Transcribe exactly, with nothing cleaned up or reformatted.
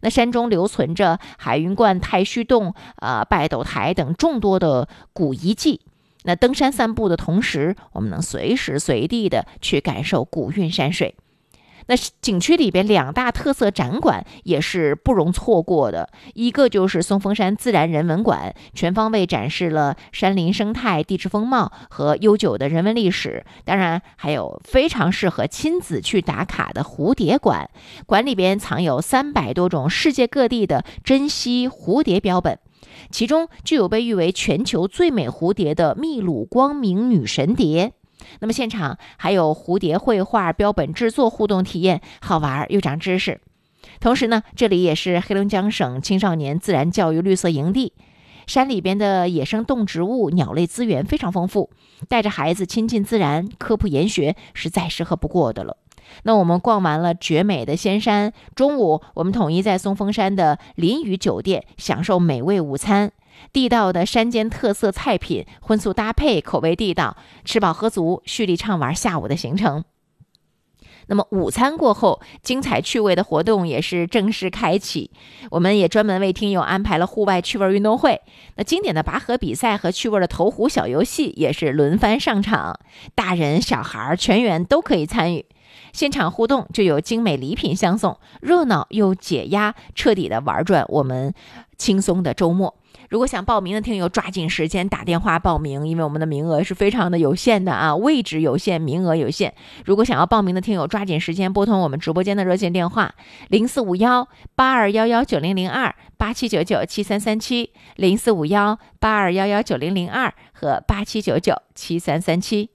那山中留存着海云观、太虚洞、呃拜斗台等众多的古遗迹。那登山散步的同时，我们能随时随地的去感受古韵山水。那景区里边两大特色展馆也是不容错过的，一个就是松峰山自然人文馆，全方位展示了山林生态、地质风貌和悠久的人文历史。当然还有非常适合亲子去打卡的蝴蝶馆，馆里边藏有三百多种世界各地的珍稀蝴蝶标本，其中就有被誉为全球最美蝴蝶的秘鲁光明女神蝶。那么现场还有蝴蝶绘画、标本制作互动体验，好玩又长知识。同时呢，这里也是黑龙江省青少年自然教育绿色营地，山里边的野生动植物、鸟类资源非常丰富，带着孩子亲近自然、科普研学是再适合不过的了。那我们逛完了绝美的仙山，中午我们统一在松峰山的林屿酒店享受美味午餐，地道的山间特色菜品，荤素搭配，口味地道，吃饱喝足，蓄力畅玩下午的行程。那么午餐过后，精彩趣味的活动也是正式开启，我们也专门为听友安排了户外趣味运动会。那经典的拔河比赛和趣味的投壶小游戏也是轮番上场，大人小孩全员都可以参与。现场互动就有精美礼品相送，热闹又解压，彻底的玩转我们轻松的周末。如果想报名的听友抓紧时间打电话报名，因为我们的名额是非常的有限的啊，位置有限，名额有限。如果想要报名的听友抓紧时间拨通我们直播间的热线电话零四五幺八二幺幺九零零二八七九九七三三七零四五幺八二幺幺九零零二和八七九九七三三七。